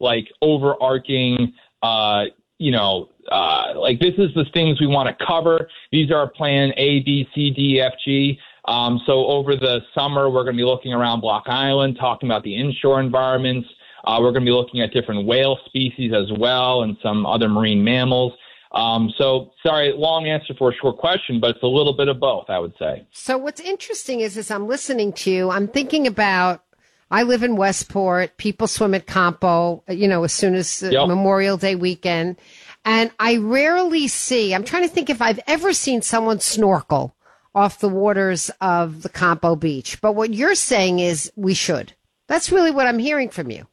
like overarching, like this is the things we want to cover. These are our plan A, B, C, D, F, G. So over the summer, we're going to be looking around Block Island, talking about the inshore environments. We're going to be looking at different whale species as well and some other marine mammals. So sorry, long answer for a short question, but it's a little bit of both, I would say. So what's interesting is as I'm listening to you, I'm thinking about, I live in Westport. People swim at Campo, as soon as Memorial Day weekend. And I rarely see, I'm trying to think if I've ever seen someone snorkel off the waters of the Campo Beach. But what you're saying is we should. That's really what I'm hearing from you.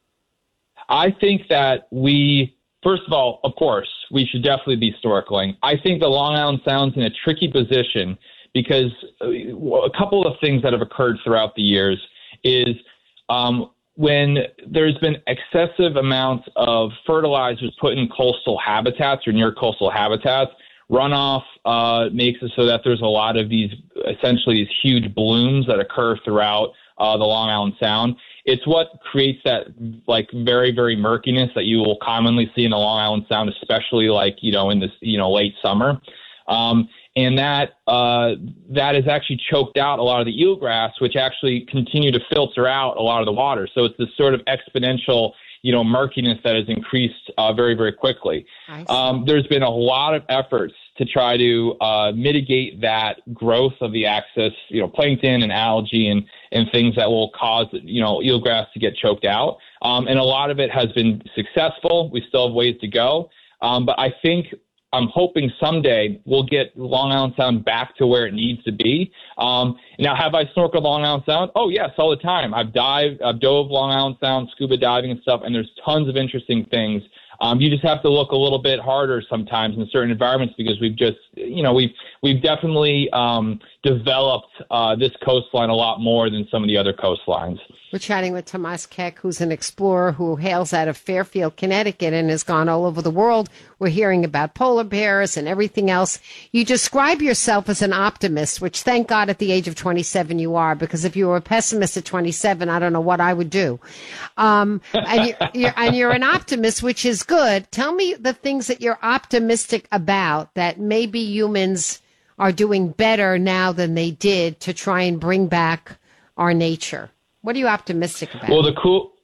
I think that first of all, of course, we should definitely be snorkeling. I think the Long Island Sound's in a tricky position because a couple of things that have occurred throughout the years is when there's been excessive amounts of fertilizers put in coastal habitats or near coastal habitats, runoff makes it so that there's a lot of these huge blooms that occur throughout the Long Island Sound. It's what creates that like very, very murkiness that you will commonly see in the Long Island Sound, especially in this, late summer. And that has actually choked out a lot of the eelgrass, which actually continue to filter out a lot of the water. So it's this sort of exponential, murkiness that has increased very, very quickly. There's been a lot of efforts to try to mitigate that growth of the excess, plankton and algae and things that will cause, eelgrass to get choked out. And a lot of it has been successful. We still have ways to go. But I'm hoping someday we'll get Long Island Sound back to where it needs to be. Now, have I snorkeled Long Island Sound? Oh, yes, all the time. I've dove Long Island Sound, scuba diving and stuff, and there's tons of interesting things. You just have to look a little bit harder sometimes in certain environments because we've just, we've definitely developed this coastline a lot more than some of the other coastlines. We're chatting with Tomas Keck, who's an explorer who hails out of Fairfield, Connecticut, and has gone all over the world. We're hearing about polar bears and everything else. You describe yourself as an optimist, which thank God at the age of 27 you are, because if you were a pessimist at 27, I don't know what I would do. And you're an optimist, which is good. Tell me the things that you're optimistic about that maybe humans are doing better now than they did to try and bring back our nature. What are you optimistic about? Well, the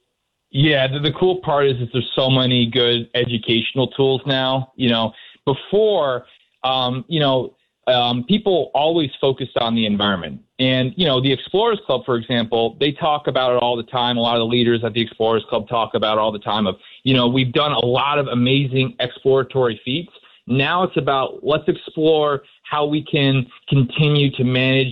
cool part is that there's so many good educational tools now. Before, people always focused on the environment. And, the Explorers Club, for example, they talk about it all the time. A lot of the leaders at the Explorers Club talk about it all the time we've done a lot of amazing exploratory feats. Now it's about let's explore how we can continue to manage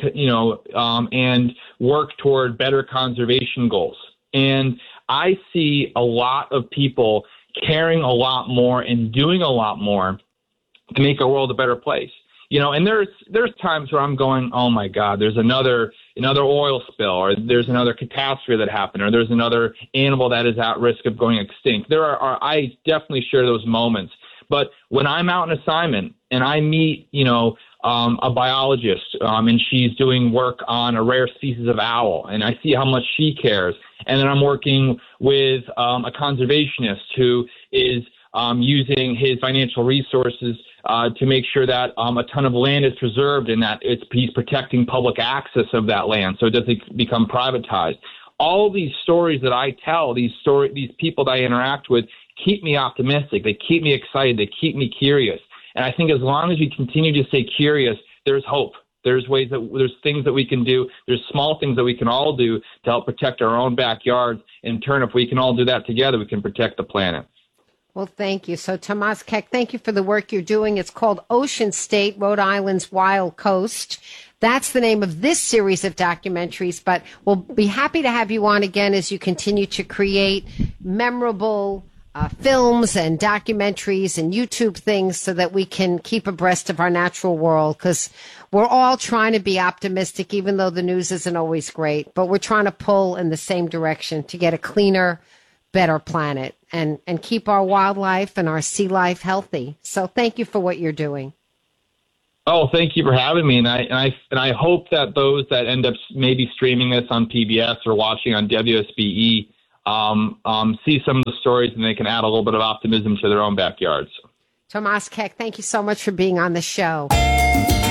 and work toward better conservation goals. And I see a lot of people caring a lot more and doing a lot more to make our world a better place. And there's times where I'm going, oh my God, there's another oil spill, or there's another catastrophe that happened, or there's another animal that is at risk of going extinct. I definitely share those moments. But when I'm out on assignment and I meet, a biologist, and she's doing work on a rare species of owl, and I see how much she cares, and then I'm working with a conservationist who is using his financial resources to make sure that a ton of land is preserved and that he's protecting public access of that land so it doesn't become privatized. All these stories that I tell, these people that I interact with, keep me optimistic. They keep me excited. They keep me curious. And I think as long as we continue to stay curious, there's hope. There's things that we can do. There's small things that we can all do to help protect our own backyards. In turn, if we can all do that together, we can protect the planet. Well, thank you. So, Tomas Keck, thank you for the work you're doing. It's called Ocean State, Rhode Island's Wild Coast. That's the name of this series of documentaries, but we'll be happy to have you on again as you continue to create memorable films and documentaries and YouTube things so that we can keep abreast of our natural world, because we're all trying to be optimistic, even though the news isn't always great, but we're trying to pull in the same direction to get a cleaner, better planet and keep our wildlife and our sea life healthy. So thank you for what you're doing. Oh, thank you for having me. And I hope that those that end up maybe streaming this on PBS or watching on WSBE see some of the stories and they can add a little bit of optimism to their own backyards. Tomas Keck, thank you so much for being on the show.